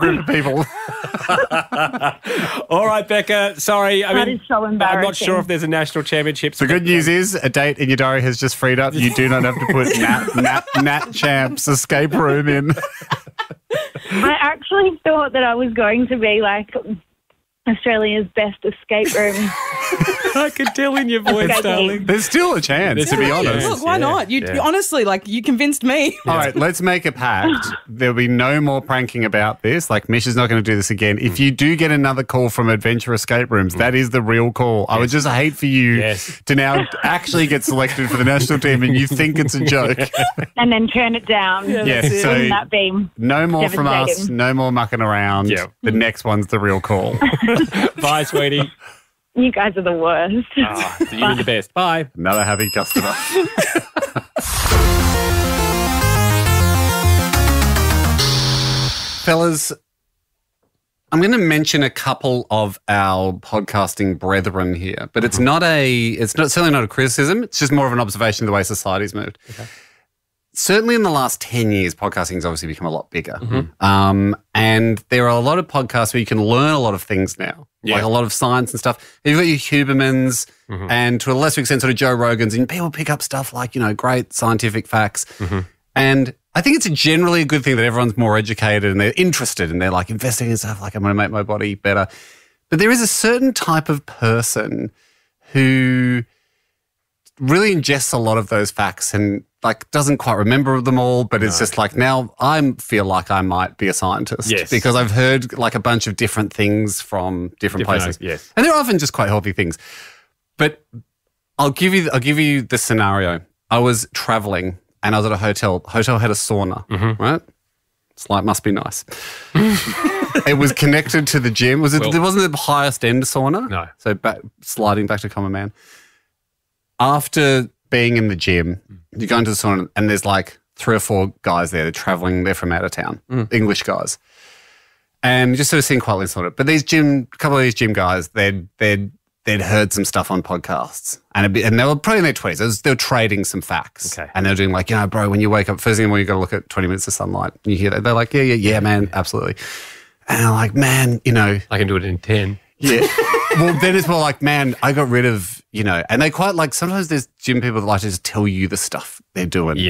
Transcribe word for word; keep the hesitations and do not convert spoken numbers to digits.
group of people. All right, Becca. Sorry. I That mean, is so I'm not embarrassing. sure if there's a national championship. The good news is a date in your diary has just freed up. You do not have to put Nat, Nat, Nat Champ's escape room in. I actually thought that I was going to be like Australia's best escape room. I could tell in your voice, Okay. darling. There's still a chance, There's to be still a honest. chance. Look, why Yeah, not? You, yeah. you honestly, like, you convinced me. All right, let's make a pact. There'll be no more pranking about this. Like, Misha's not going to do this again. If you do get another call from Adventure Escape Rooms, that is the real call. I would just hate for you Yes. to now actually get selected for the national team and you think it's a joke. And then turn it down. Yes, it. so Wouldn't that be? no more from us. Devastating. No more mucking around. Yeah. The next one's the real call. Bye, sweetie. You guys are the worst. Ah, you're the best. Bye. Another happy customer. Fellas, I'm going to mention a couple of our podcasting brethren here, but it's not a, it's not certainly not a criticism. It's just more of an observation of the way society's moved. Okay. Certainly in the last ten years, podcasting has obviously become a lot bigger. Mm-hmm. Um, and there are a lot of podcasts where you can learn a lot of things now, Yeah. like a lot of science and stuff. You've got your Hubermans Mm-hmm. and to a lesser extent sort of Joe Rogans, and people pick up stuff like, you know, great scientific facts. Mm-hmm. And I think it's generally a good thing that everyone's more educated and they're interested and they're like investing in stuff like I'm going to make my body better. But there is a certain type of person who really ingests a lot of those facts and like doesn't quite remember them all, but it's just like now I feel like I might be a scientist Yes. because I've heard like a bunch of different things from different, Different, places. yes. And they're often just quite healthy things. But I'll give you I'll give you the scenario. I was traveling and I was at a hotel. Hotel had a sauna, Mm-hmm. right? It's like must be nice. It was connected to the gym. Was it? Well- There wasn't the highest end sauna. No. So back, sliding back to Common Man. After being in the gym, you go into the sauna and there's like three or four guys there. They're traveling. They're from out of town, English guys, and just sort of seeing quietly in the sauna. But these gym, a couple of these gym guys, they'd they'd they'd heard some stuff on podcasts, and a bit, and they were probably in their twenties. They, was- they were trading some facts, Okay. and they were doing like, you know, bro, when you wake up first thing in the morning, you got to look at twenty minutes of sunlight. And you hear that they're like, yeah, yeah, yeah, man, absolutely. And I'm like, man, you know, I can do it in ten. yeah. Well, then it's more like, man, I got rid of, you know, and they quite like, sometimes there's gym people that like to just tell you the stuff they're doing. Yeah.